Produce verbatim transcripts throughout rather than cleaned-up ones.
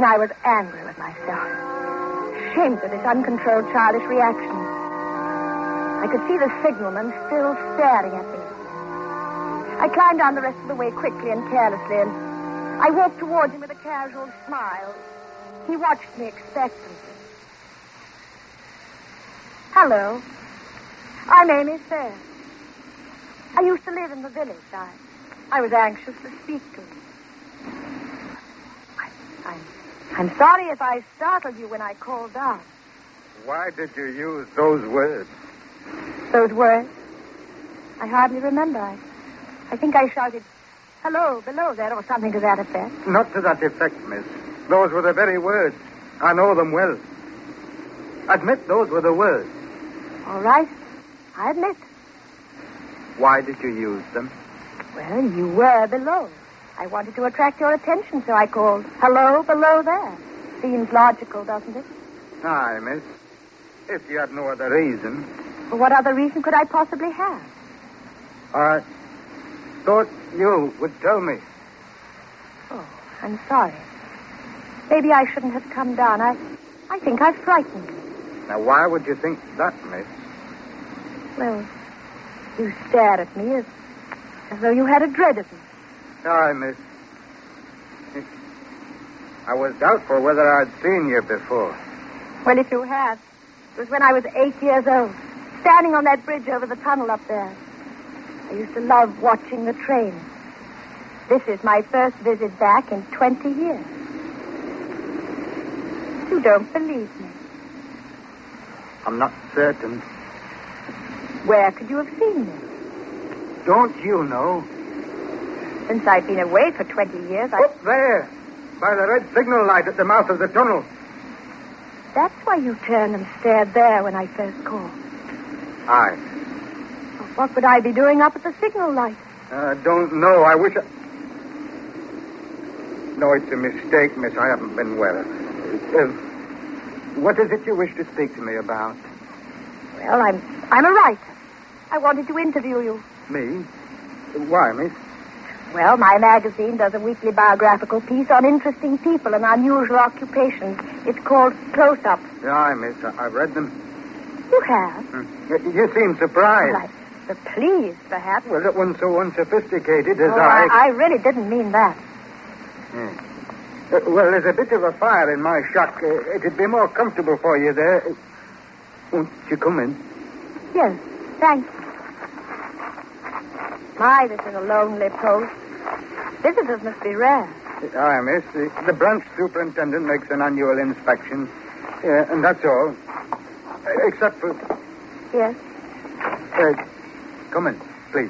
then I was angry with myself. Ashamed of this uncontrolled childish reaction. I could see the signalman still staring at me. I climbed down the rest of the way quickly and carelessly, and I walked towards him with a casual smile. He watched me expectantly. Hello. I'm Amy Sayre. I used to live in the village. I, I was anxious to speak to you. I, I'm, I'm sorry if I startled you when I called down. Why did you use those words? Those words? I hardly remember. I, I think I shouted, hello, below there, or something to that effect. Not to that effect, miss. Those were the very words. I know them well. Admit those were the words. All right. I admit. Why did you use them? Well, you were below. I wanted to attract your attention, so I called, hello, below there. Seems logical, doesn't it? Aye, miss. If you had no other reason. Well, what other reason could I possibly have? I thought you would tell me. Oh, I'm sorry. Maybe I shouldn't have come down. I, I think I've frightened you. Now, why would you think that, miss? Well, you stared at me as, as though you had a dread of me. Aye, miss. I was doubtful whether I'd seen you before. Well, if you had, it was when I was eight years old, standing on that bridge over the tunnel up there. I used to love watching the train. This is my first visit back in twenty years. You don't believe me. I'm not certain. Where could you have seen me? Don't you know? Since I've been away for twenty years, I... Up there, by the red signal light at the mouth of the tunnel. That's why you turned and stared there when I first called. Aye. Well, what would I be doing up at the signal light? I uh, don't know. I wish I... No, it's a mistake, miss. I haven't been well. Uh, what is it you wish to speak to me about? Well, I'm I'm a writer. I wanted to interview you. Me? Why, miss? Well, my magazine does a weekly biographical piece on interesting people and unusual occupations. It's called Close-Up. Aye, miss. I- I've read them. You have? Hmm. You seem surprised. Well, I, uh, pleased, perhaps. Well, that one's so unsophisticated as oh, I... I... I really didn't mean that. Hmm. Uh, well, there's a bit of a fire in my shack. Uh, it'd be more comfortable for you there. Uh, won't you come in? Yes, thank you. My, this is a lonely post. Visitors must be rare. Aye, miss. The, the branch superintendent makes an annual inspection. Yeah, and that's all. Uh, except for... Yes? Uh, come in, please.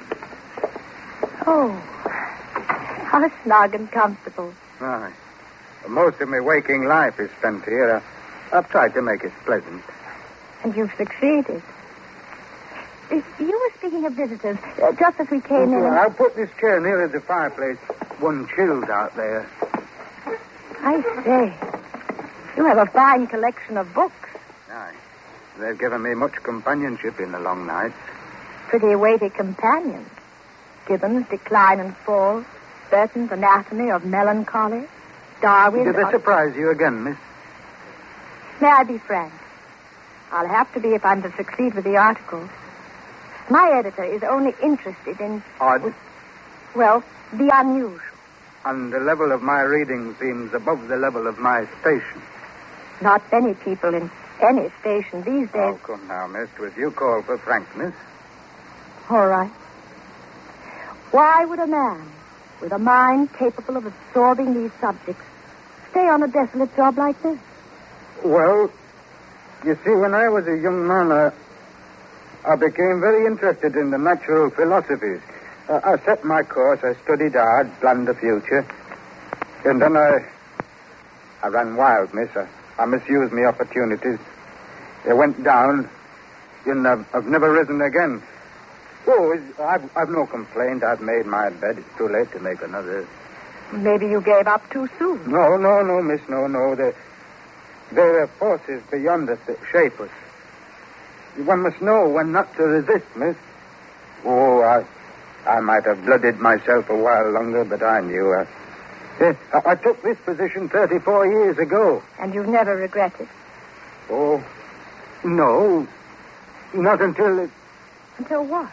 Oh, how snug and comfortable. Aye. Most of my waking life is spent here. Uh, I've tried to make it pleasant. And you've succeeded. You were speaking of visitors, uh, just as we came in. Well, I'll put this chair nearer the fireplace. One chilled out there. I say, you have a fine collection of books. Aye. They've given me much companionship in the long nights. Pretty weighty companions. Gibbon's Decline and Fall, Burton's Anatomy of Melancholy, Darwin... Did they surprise you again, miss? May I be frank? I'll have to be if I'm to succeed with the article. My editor is only interested in... Odd? Well, the unusual. And the level of my reading seems above the level of my station. Not many people in any station these days... Oh, come now, miss. With you call for frankness. All right. Why would a man with a mind capable of absorbing these subjects stay on a desolate job like this? Well, you see, when I was a young man, I, I became very interested in the natural philosophies. Uh, I set my course, I studied hard, planned the future. And then I... I ran wild, miss. I, I misused my opportunities. They went down, and I've, I've never risen again. Oh, I've, I've no complaint. I've made my bed. It's too late to make another. Maybe you gave up too soon. No, no, no, miss, no, no. There, there are forces beyond us that shape us. One must know when not to resist, miss. Oh, I, I might have blooded myself a while longer, but I knew I, Uh, I, I took this position thirty-four years ago. And you've never regretted? Oh, no. Not until it... Until what?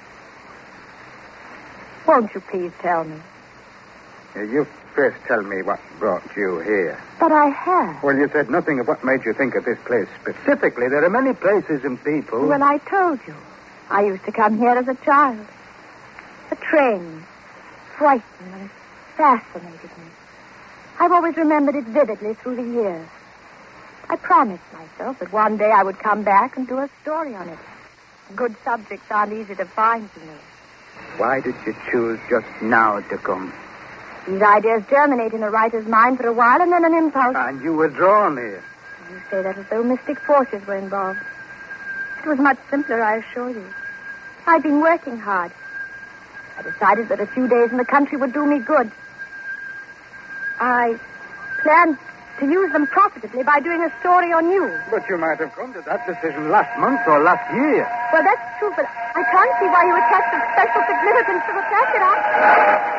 Won't you please tell me? Uh, you first tell me what brought you here. But I have. Well, you said nothing of what made you think of this place specifically. There are many places and people. Well, I told you. I used to come here as a child. The train frightened and fascinated me. I've always remembered it vividly through the years. I promised myself that one day I would come back and do a story on it. Good subjects aren't easy to find to me. Why did you choose just now to come? These ideas germinate in a writer's mind for a while, and then an impulse. And you were drawn here. You say that as though mystic forces were involved. It was much simpler, I assure you. I'd been working hard. I decided that a few days in the country would do me good. I planned to use them profitably by doing a story on you. But you might have come to that decision last month or last year. Well, that's true, but I can't see why you attach such special significance to the fact that I...